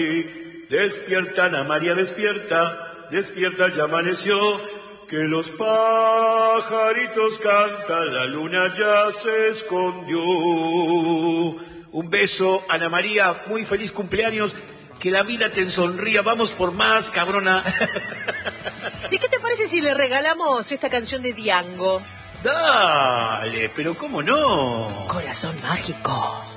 Despierta, Ana María, despierta, despierta, ya amaneció, que los pajaritos cantan, la luna ya se escondió. Un beso, Ana María, muy feliz cumpleaños, que la vida te sonría, vamos por más, cabrona. ¿Y qué te parece si le regalamos esta canción de Diango? Dale, pero ¿cómo no? Corazón mágico.